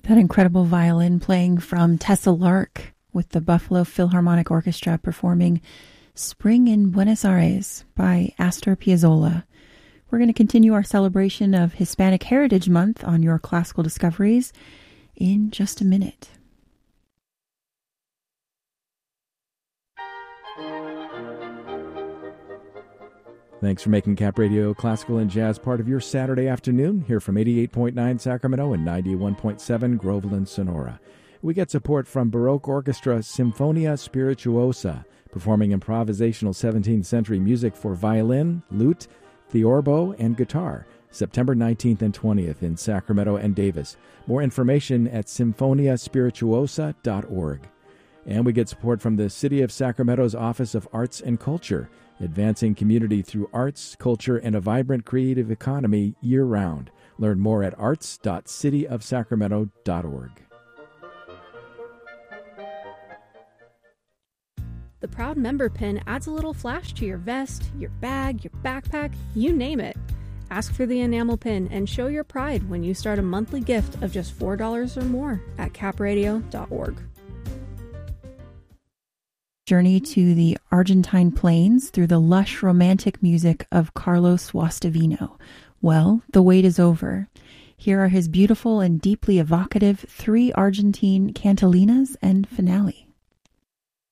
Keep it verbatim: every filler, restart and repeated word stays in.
That incredible violin playing from Tessa Lark with the Buffalo Philharmonic Orchestra performing Spring in Buenos Aires by Astor Piazzolla. We're going to continue our celebration of Hispanic Heritage Month on Your Classical Discoveries in just a minute. Thanks for making Cap Radio Classical and Jazz part of your Saturday afternoon, here from eighty-eight point nine Sacramento and ninety-one point seven Groveland, Sonora. We get support from Baroque Orchestra Sinfonia Spirituosa, performing improvisational seventeenth century music for violin, lute, theorbo, and guitar, September nineteenth and twentieth in Sacramento and Davis. More information at sinfonia spirituosa dot org. And we get support from the City of Sacramento's Office of Arts and Culture, advancing community through arts, culture, and a vibrant creative economy year-round. Learn more at arts dot city of sacramento dot org. The Proud Member Pin adds a little flash to your vest, your bag, your backpack, you name it. Ask for the enamel pin and show your pride when you start a monthly gift of just four dollars or more at cap radio dot org. Journey to the Argentine plains through the lush romantic music of Carlos Guastavino. Well, the wait is over. Here are his beautiful and deeply evocative three Argentine cantilinas and finale.